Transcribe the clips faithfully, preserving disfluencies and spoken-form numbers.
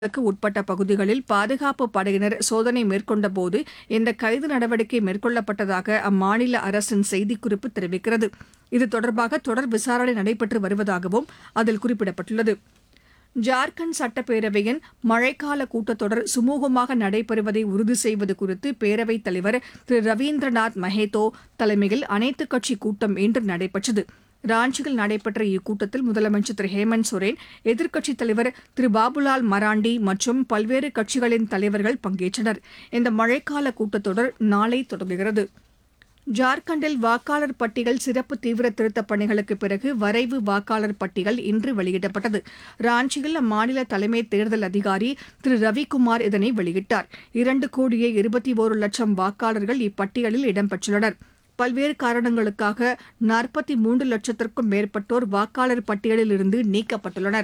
க்கு உட்பட்ட பகுதிகளில் பாதுகாப்பு படையினர் சோதனை மேற்கொண்டபோது இந்த கைது நடவடிக்கை மேற்கொள்ளப்பட்டதாக அம்மாநில அரசின் செய்திக்குறிப்பு தெரிவிக்கிறது. இது தொடர்பாக தொடர் விசாரணை நடைபெற்று வருவதாகவும் அதில் குறிப்பிடப்பட்டுள்ளது. ஜார்க்கண்ட் சட்டப்பேரவையின் மழைக்கால கூட்டத்தொடர் சுமூகமாக நடைபெறுவதை உறுதி செய்வது குறித்து பேரவைத் தலைவர் திரு ரவீந்திரநாத் மஹேத்தோ தலைமையில் அனைத்துக் கட்சி கூட்டம் இன்று நடைபெற்றது. ராஞ்சியில் நடைபெற்ற இக்கூட்டத்தில் முதலமைச்சர் திரு ஹேமந்த் சோரன், எதிர்க்கட்சித் தலைவர் திரு பாபுலால் மராண்டி மற்றும் பல்வேறு கட்சிகளின் தலைவர்கள் பங்கேற்றனர். இந்த மழைக்கால கூட்டத்தொடர் நாளை தொடங்குகிறது. ஜார்க்கண்டில் வாக்காளர் பட்டியல் சிறப்பு தீவிர திருத்தப் பணிகளுக்கு பிறகு வரைவு வாக்காளர் பட்டியல் இன்று வெளியிடப்பட்டது. ராஞ்சியில் அம்மாநில தலைமை தேர்தல் அதிகாரி திரு ரவிக்குமார் இதனை வெளியிட்டார். இரண்டு கோடியே இருபத்தி ஒரு லட்சம் வாக்காளர்கள் இப்பட்டியலில் இடம்பெற்றுள்ளனர். பல்வேறு காரணங்களுக்காக நாற்பத்தி மூன்று லட்சத்திற்கும் மேற்பட்டோர் வாக்காளர் பட்டியலில் இருந்து நீக்கப்பட்டுள்ளனர்.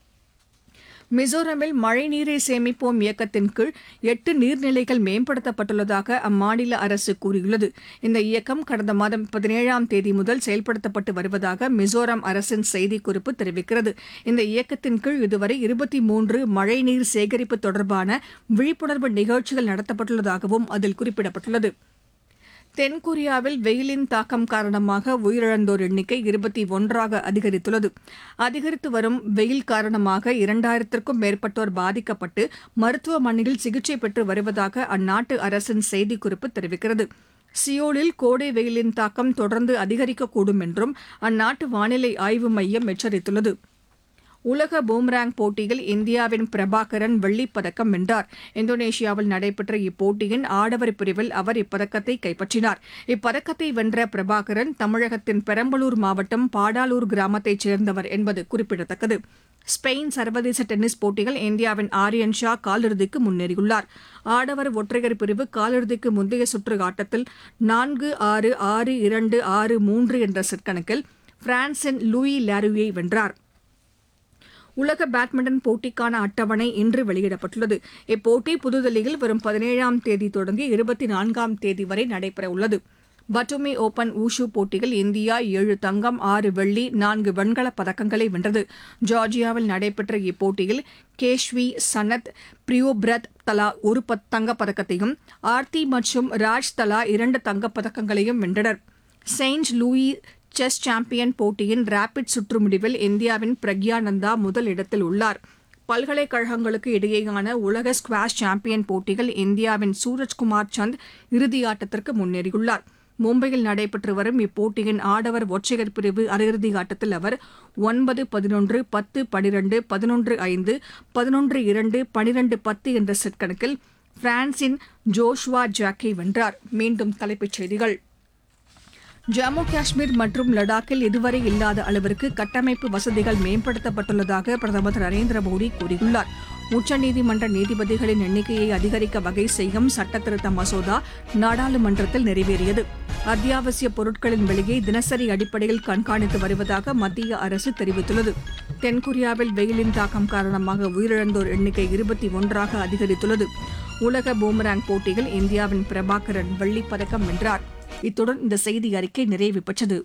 மிசோரமில் மழைநீரை சேமிப்போம் இயக்கத்தின் கீழ் எட்டு நீர்நிலைகள் மேம்படுத்தப்பட்டுள்ளதாக அம்மாநில அரசு கூறியுள்ளது. இந்த இயக்கம் கடந்த மாதம் பதினேழாம் தேதி முதல் செயல்படுத்தப்பட்டு வருவதாக மிசோரம் அரசின் செய்திக்குறிப்பு தெரிவிக்கிறது. இந்த இயக்கத்தின் கீழ் இதுவரை இருபத்தி மூன்று மழைநீர் சேகரிப்பு தொடர்பான விழிப்புணர்வு நிகழ்ச்சிகள் நடத்தப்பட்டுள்ளதாகவும் அதில் குறிப்பிடப்பட்டுள்ளது. தென்கொரியாவில் வெயிலின் தாக்கம் காரணமாக உயிரிழந்தோர் எண்ணிக்கை இருபத்தி ஒன்றாக அதிகரித்துள்ளது. அதிகரித்து வரும் வெயில் காரணமாக இரண்டாயிரத்திற்கும் மேற்பட்டோர் பாதிக்கப்பட்டு மருத்துவமனையில் சிகிச்சை பெற்று வருவதாக அந்நாட்டு அரசின் செய்திக்குறிப்பு தெரிவிக்கிறது. சியோலில் கோடை வெயிலின் தாக்கம் தொடர்ந்து அதிகரிக்கக்கூடும் என்றும் அந்நாட்டு வானிலை ஆய்வு மையம் எச்சரித்துள்ளது. உலக பூம்ராங் போட்டியில் இந்தியாவின் பிரபாகரன் வெள்ளிப் பதக்கம் வென்றார். இந்தோனேஷியாவில் நடைபெற்ற இப்போட்டியின் ஆடவர் பிரிவில் அவர் இப்பதக்கத்தை கைப்பற்றினார். இப்பதக்கத்தை வென்ற பிரபாகரன் தமிழகத்தின் பெரம்பலூர் மாவட்டம் பாடாலூர் கிராமத்தைச் சேர்ந்தவர் என்பது குறிப்பிடத்தக்கது. ஸ்பெயின் சர்வதேச டென்னிஸ் போட்டியில் இந்தியாவின் ஆரியன் ஷா காலிறுதிக்கு முன்னேறியுள்ளார். ஆடவர் ஒற்றையர் பிரிவு காலிறுதிக்கு முந்தைய சுற்று ஆட்டத்தில் நான்கு ஆறு ஆறு இரண்டு ஆறு மூன்று என்ற செட் கணக்கில் பிரான்சின் லூயி லாருயை வென்றார். உலக பேட்மிண்டன் போட்டிக்கான அட்டவணை இன்று வெளியிடப்பட்டுள்ளது. இப்போட்டி புதுதில்லியில் வரும் பதினேழாம் தேதி தொடங்கி இருபத்தி நான்காம் தேதி வரை நடைபெறவுள்ளது. பட்டுமி ஓபன் வூஷு போட்டியில் இந்தியா ஏழு தங்கம் ஆறு வெள்ளி நான்கு வெண்கலப் பதக்கங்களை வென்றது. ஜார்ஜியாவில் நடைபெற்ற இப்போட்டியில் கேஷ்வி சனத் பிரியோபிரத் தலா ஒரு தங்கப்பதக்கத்தையும் ஆர்த்தி மற்றும் ராஜ் தலா இரண்டு தங்கப்பதக்கங்களையும் வென்றனர். செயின்ட் லூயி செஸ் சாம்பியன் போட்டியின் ரேபிட் சுற்று முடிவில் இந்தியாவின் பிரக்யானந்தா முதல் இடத்தில் உள்ளார். பல்கலைக்கழகங்களுக்கு இடையேயான உலக ஸ்குவாஷ் சாம்பியன் போட்டியில் இந்தியாவின் சூரஜ்குமார் சந்த் இறுதியாட்டத்திற்கு முன்னேறியுள்ளார். மும்பையில் நடைபெற்று வரும் இப்போட்டியின் ஆடவர் ஒற்றையர் பிரிவு அரையிறுதி ஆட்டத்தில் அவர் ஒன்பது பதினொன்று பத்து பனிரெண்டு பதினொன்று ஐந்து பதினொன்று இரண்டு பனிரெண்டு பத்து என்ற செட் கணக்கில் பிரான்சின் ஜோஷுவா ஜாக்கை வென்றார். மீண்டும் தலைப்புச் செய்திகள். ஜம்மு காஷ்மீர் மற்றும் லடாக்கில் இதுவரை இல்லாத அளவிற்கு கட்டமைப்பு வசதிகள் மேம்படுத்தப்பட்டுள்ளதாக பிரதமர் திரு நரேந்திர மோடி கூறியுள்ளார். உச்சநீதிமன்ற நீதிபதிகளின் எண்ணிக்கையை அதிகரிக்க வகை செய்யும் சட்டத்திருத்த மசோதா நாடாளுமன்றத்தில் நிறைவேறியது. அத்தியாவசிய பொருட்களின் விலையை தினசரி அடிப்படையில் கண்காணித்து வருவதாக மத்திய அரசு தெரிவித்துள்ளது. தென்கொரியாவில் வெயிலின் தாக்கம் காரணமாக உயிரிழந்தோர் எண்ணிக்கை இருபத்தி ஒன்றாக அதிகரித்துள்ளது. உலக பூமராங் போட்டியில் இந்தியாவின் பிரபாகரன் வெள்ளிப் பதக்கம் வென்றார். இத்துடன் இந்த செய்தி அறிக்கை நிறைவு பெற்றது.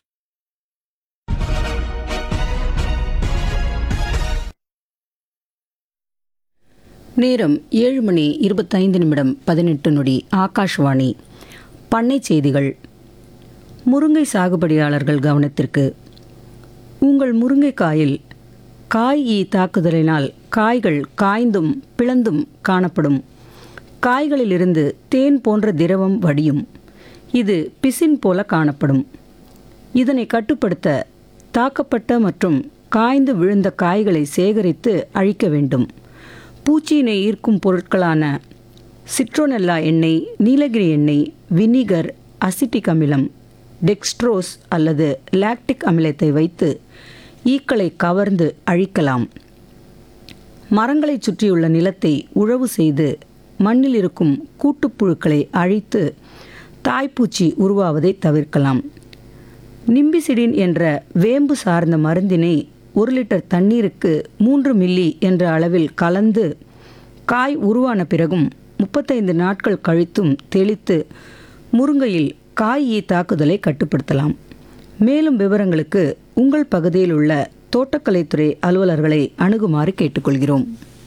நேரம் ஏழு மணி இருபத்தைந்து நிமிடம் பதினெட்டு நொடி. ஆகாஷ்வாணி. பண்ணை செய்திகள். முருங்கை சாகுபடியாளர்கள் கவனத்திற்கு. உங்கள் முருங்கைக்காயில் காய் ஈ தாக்குதலினால் காய்கள் காய்ந்தும் பிளந்தும் காணப்படும். காய்களிலிருந்து தேன் போன்ற திரவம் வடியும். இது பிசின் போல காணப்படும். இதனை கட்டுப்படுத்த தாக்கப்பட்ட மற்றும் காய்ந்து விழுந்த காய்களை சேகரித்து அழிக்க வேண்டும். பூச்சியினை ஈர்க்கும் பொருட்களான சிட்ரோனெல்லா எண்ணெய், நீலகிரி எண்ணெய், வினிகர், அசிட்டிக் அமிலம், டெக்ஸ்ட்ரோஸ் அல்லது லாக்டிக் அமிலத்தை வைத்து ஈக்களை கவர்ந்து அழிக்கலாம். மரங்களை சுற்றியுள்ள நிலத்தை உழவு செய்து மண்ணில் இருக்கும் கூட்டுப்புழுக்களை அழித்து தாய்ப்பூச்சி உருவாவதை தவிர்க்கலாம். நிம்பிசிடின் என்ற வேம்பு சார்ந்த மருந்தினை ஒரு லிட்டர் தண்ணீருக்கு மூன்று மில்லி என்ற அளவில் கலந்து காய் உருவான பிறகும் முப்பத்தைந்து நாட்கள் கழித்தும் தெளித்து முருங்கையில் காய் ஈ தாக்குதலை கட்டுப்படுத்தலாம். மேலும் விவரங்களுக்கு உங்கள் பகுதியில் உள்ள தோட்டக்கலைத்துறை அலுவலர்களை அணுகுமாறு கேட்டுக்கொள்கிறோம்.